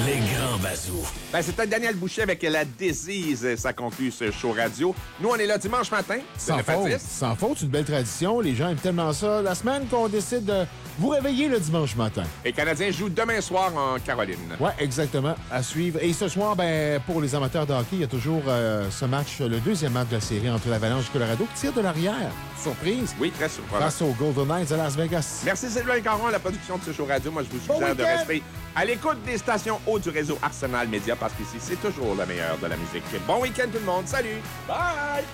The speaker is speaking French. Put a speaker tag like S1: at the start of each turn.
S1: Les grands bazous.
S2: Ben, c'était Daniel Boucher avec La Disease. Ça conclut ce show radio. Nous, on est là dimanche matin.
S3: Sans faute. Sans faute, c'est une belle tradition. Les gens aiment tellement ça. La semaine qu'on décide de vous réveiller le dimanche matin.
S2: Les Canadiens jouent demain soir en Caroline.
S3: Oui, exactement. À suivre. Et ce soir, ben, pour les amateurs de hockey, il y a toujours ce match, le deuxième match de la série entre l'Avalanche et Colorado, qui tire de l'arrière. Surprise.
S2: Oui, très surprenant.
S3: Face aux Golden Knights de Las Vegas.
S2: Merci Sylvain Caron à la production de ce show radio. Moi, je vous suggère de rester à l'écoute des stations hautes du réseau Arsenal Média parce qu'ici, c'est toujours la meilleure de la musique. Bon week-end tout le monde. Salut! Bye!